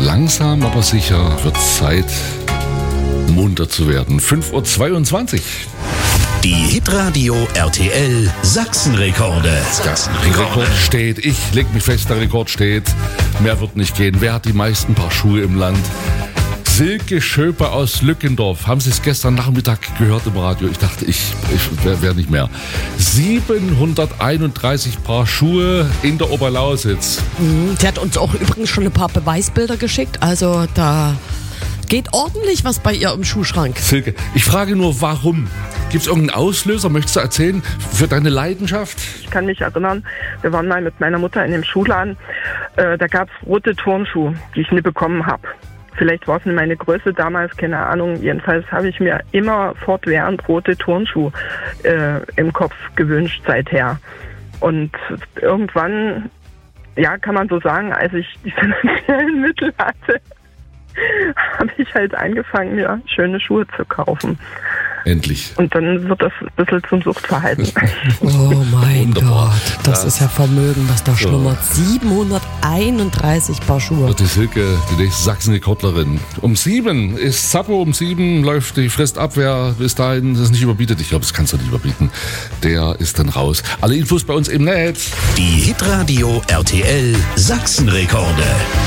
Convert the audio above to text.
langsam aber sicher wird Zeit, munter zu werden. 5:22 Uhr. Die Hitradio RTL Sachsenrekorde. Rekord steht. Ich leg mich fest, der Rekord steht. Mehr wird nicht gehen. Wer hat die meisten Paar Schuhe im Land? Silke Schöper aus Lückendorf. Haben Sie es gestern Nachmittag gehört im Radio? Ich dachte, ich wäre nicht mehr. 731 Paar Schuhe in der Oberlausitz. Sie hat uns auch übrigens schon ein paar Beweisbilder geschickt. Also da geht ordentlich was bei ihr im Schuhschrank. Silke, ich frage nur, warum? Gibt es irgendeinen Auslöser, möchtest du erzählen, für deine Leidenschaft? Ich kann mich erinnern, wir waren mal mit meiner Mutter in dem Schuhladen. Da gab es rote Turnschuhe, die ich nie bekommen habe. Vielleicht war es nicht meine Größe damals, keine Ahnung. Jedenfalls habe ich mir immer fortwährend rote Turnschuhe im Kopf gewünscht seither. Und irgendwann, ja, kann man so sagen, als ich die finanziellen Mittel hatte, habe ich halt angefangen, mir schöne Schuhe zu kaufen. Endlich. Und dann wird das ein bisschen zum Suchtverhalten. Oh mein Wunderbar. Gott, das ist ja Vermögen, was da schlummert. 731 Paar Schuhe. Wird die Silke die nächste Sachsen-Rekordlerin. Um 7 ist Zappo, um 7 läuft die Frist ab. Wer bis dahin das nicht überbietet, ich glaube, das kannst du nicht überbieten, der ist dann raus. Alle Infos bei uns im Netz. Die Hitradio RTL Sachsenrekorde.